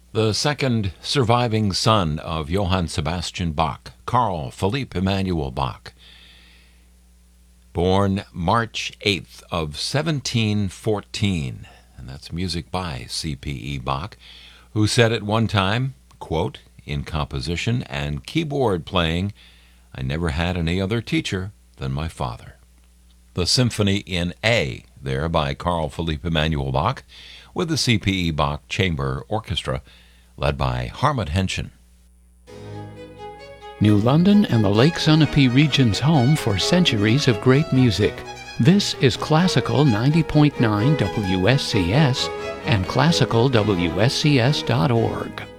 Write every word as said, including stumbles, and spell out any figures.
The second surviving son of Johann Sebastian Bach, Carl Philipp Emanuel Bach, born March eighth of seventeen fourteen, and that's music by C P E Bach, who said at one time, quote, "In composition and keyboard playing, I never had any other teacher than my father." The Symphony in A, there by Carl Philipp Emanuel Bach, with the C P E Bach Chamber Orchestra, led by Harmut Henschen. New London and the Lake Sunapee region's home for centuries of great music. This is Classical ninety point nine W S C S and classical W S C S dot org.